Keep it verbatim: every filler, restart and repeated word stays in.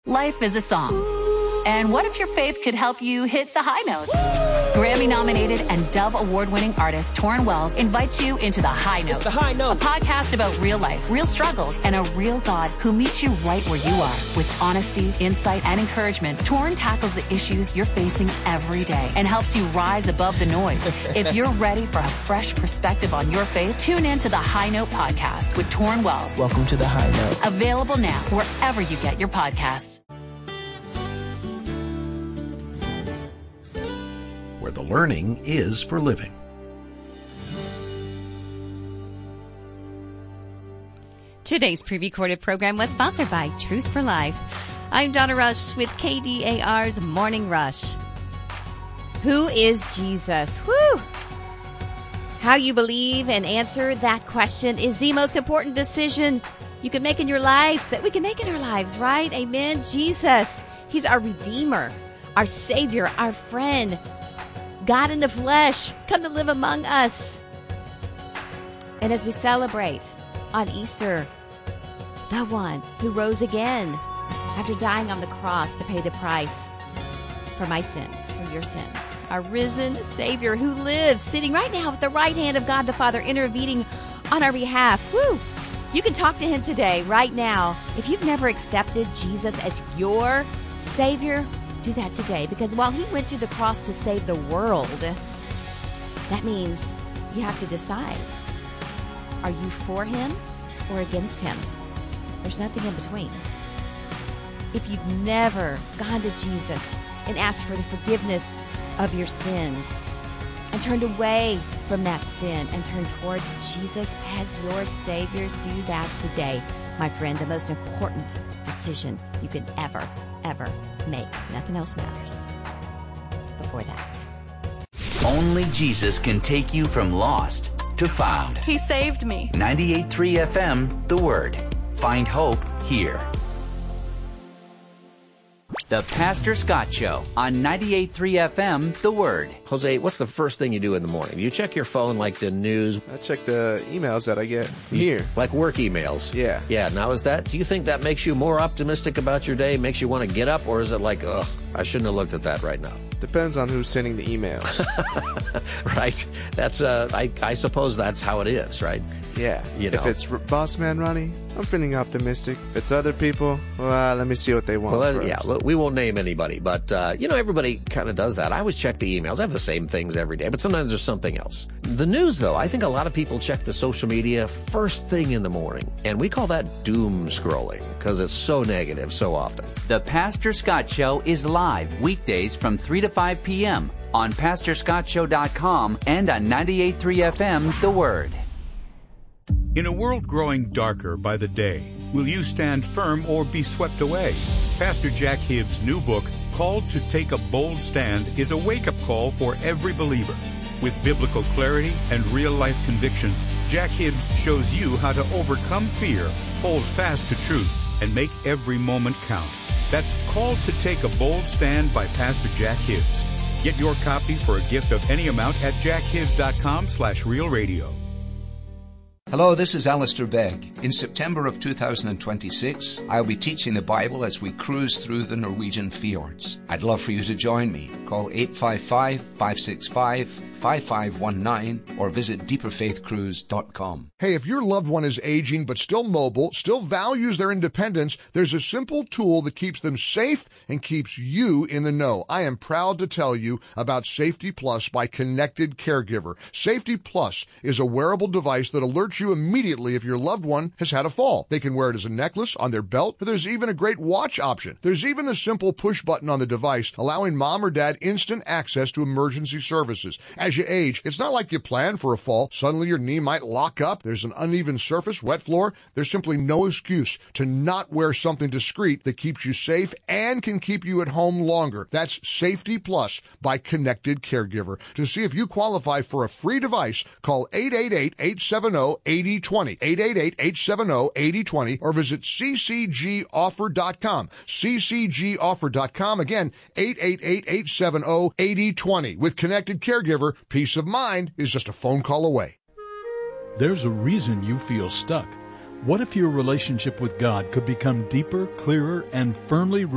Life is a song. And what if your faith could help you hit the high notes? Grammy-nominated and Dove Award-winning artist Torrin Wells invites you into The High Note. It's The High Note. A podcast about real life, real struggles, and a real God who meets you right where you are. With honesty, insight, and encouragement, Torrin tackles the issues you're facing every day and helps you rise above the noise. If you're ready for a fresh perspective on your faith, tune in to The High Note podcast with Torrin Wells. Welcome to The High Note. Available now wherever you get your podcasts. Where the learning is for living. Today's pre-recorded program was sponsored by Truth for Life. I'm Donna Rush with K D A R's Morning Rush. Who is Jesus? Whew! How you believe and answer that question is the most important decision you can make in your life, that we can make in our lives, right? Amen. Jesus, He's our Redeemer, our Savior, our friend, God in the flesh, come to live among us. And as we celebrate on Easter, the one who rose again after dying on the cross to pay the price for my sins, for your sins, our risen Savior who lives sitting right now at the right hand of God the Father, intervening on our behalf. Woo! You can talk to Him today, right now. If you've never accepted Jesus as your Savior, do that today, because while He went to the cross to save the world, that means you have to decide. Are you for Him or against Him? There's nothing in between. If you've never gone to Jesus and asked for the forgiveness of your sins and turned away from that sin and turned towards Jesus as your Savior, do that today. My friend, the most important decision you can ever, ever make. Nothing else matters before that. Only Jesus can take you from lost to found. He saved me. ninety-eight point three F M, The Word. Find hope here. The Pastor Scott Show on ninety-eight point three F M, The Word. Jose, what's the first thing you do in the morning? You check your phone like the news? I check the emails that I get here. Like work emails? Yeah. Yeah, now is that, do you think that makes you more optimistic about your day, makes you want to get up, or is it like, ugh, I shouldn't have looked at that right now? Depends on who's sending the emails. Right. That's, uh, I, I suppose that's how it is, right? Yeah. You know. If it's R- Boss Man Ronnie, I'm feeling optimistic. If it's other people, well, let me see what they want Well, first. yeah, look, we won't name anybody, but, uh, you know, everybody kind of does that. I always check the emails. I have the same things every day, but sometimes there's something else. The news, though, I think a lot of people check the social media first thing in the morning, and we call that doom scrolling because it's so negative so often. The Pastor Scott Show is live weekdays from three to five p.m. on pastor scott show dot com and on ninety-eight point three F M, The Word. In a world growing darker by the day, will you stand firm or be swept away? Pastor Jack Hibbs' new book, Called to Take a Bold Stand, is a wake-up call for every believer. With biblical clarity and real-life conviction, Jack Hibbs shows you how to overcome fear, hold fast to truth, and make every moment count. That's Called to Take a Bold Stand by Pastor Jack Hibbs. Get your copy for a gift of any amount at jack hibbs dot com slash real radio. Hello, this is Alistair Begg. In September of two thousand twenty-six, I'll be teaching the Bible as we cruise through the Norwegian fjords. I'd love for you to join me. Call eight five five, five six five, five five one nine or visit deeper faith cruise dot com. Hey, if your loved one is aging but still mobile, still values their independence, there's a simple tool that keeps them safe and keeps you in the know. I am proud to tell you about Safety Plus by Connected Caregiver. Safety Plus is a wearable device that alerts you immediately if your loved one has had a fall. They can wear it as a necklace, on their belt, or there's even a great watch option. There's even a simple push button on the device allowing mom or dad instant access to emergency services. As you age, it's not like you planned for a fall. Suddenly your knee might lock up. There's an uneven surface, wet floor. There's simply no excuse to not wear something discreet that keeps you safe and can keep you at home longer. That's Safety Plus by Connected Caregiver. To see if you qualify for a free device, call eight eight eight, eight seven zero, eight zero two zero, eight eight eight, eight seven zero, eight zero two zero, or visit c c g offer dot com. c c g offer dot com. Again, eight eight eight, eight seven zero, eight zero two zero. With Connected Caregiver, peace of mind is just a phone call away. There's a reason you feel stuck. What if your relationship with God could become deeper, clearer, and firmly rooted